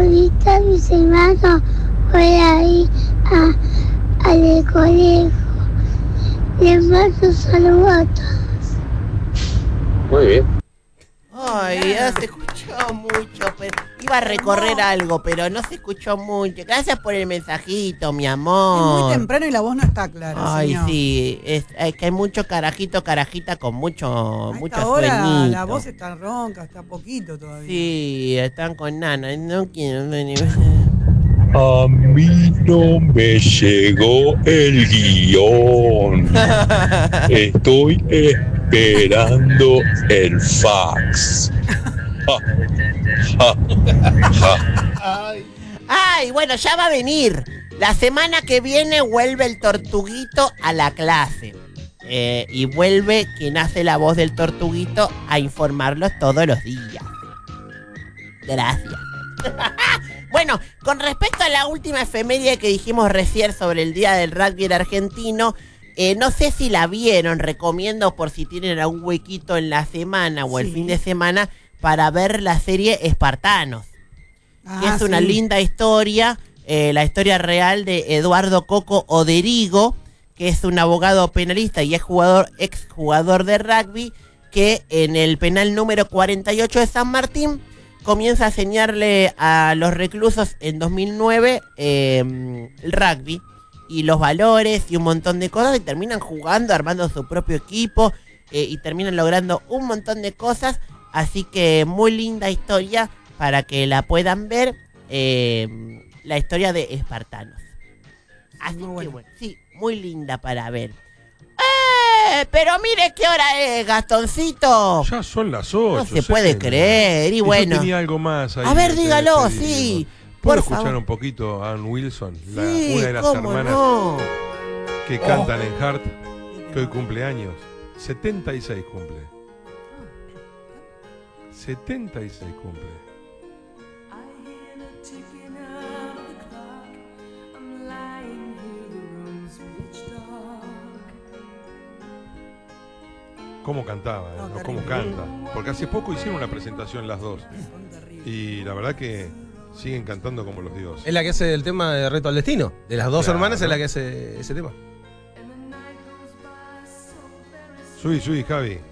ahorita mis hermanos voy a ir al colegio. Les mando un saludo a todos. Muy bien. Ay, no se escuchó mucho, pero iba a recorrer algo, pero no se escuchó mucho. Gracias por el mensajito, mi amor. Es muy temprano y la voz no está clara, Ay, señor. sí, es que hay mucho carajito, carajita con mucho Ahora sueñito. la voz está ronca, está poquito todavía. Sí, están con nana, no quiero venir. A mí no me llegó el guión. Estoy esperando el fax. Ay, bueno, ya va a venir. La semana que viene vuelve el Tortuguito a la clase. Y vuelve quien hace la voz del Tortuguito a informarlos todos los días. Gracias. Bueno, con respecto a la última efeméride que dijimos recién sobre el Día del Rugby Argentino, no sé si la vieron, recomiendo por si tienen algún huequito en la semana o el fin de semana para ver la serie Espartanos. Que es una linda historia, la historia real de Eduardo Coco Oderigo, que es un abogado penalista y ex jugador de rugby, que en el penal número 48 de San Martín comienza a enseñarle a los reclusos en 2009 el rugby y los valores y un montón de cosas, y terminan jugando, armando su propio equipo y terminan logrando un montón de cosas. Así que muy linda historia para que la puedan ver, la historia de Espartanos. Así que bueno, sí, muy linda para ver. Pero mire qué hora es, Gastoncito. Ya son las 8. No se puede creer, y bueno. Yo tenía algo más ahí. A ver, dígalo, sí. ¿Puedo Por escuchar favor. un poquito a Ann Wilson? Sí, una de las cómo hermanas no. que cantan en Heart, que hoy cumple años. 76 cumple. 76 cumple. ¿Cómo cantaba? ¿No? ¿Cómo canta? Porque hace poco hicieron una presentación las dos. Y la verdad que siguen cantando como los dioses. Es la que hace el tema de Reto al Destino. De las dos hermanas es la que hace ese tema. Sui, Javi.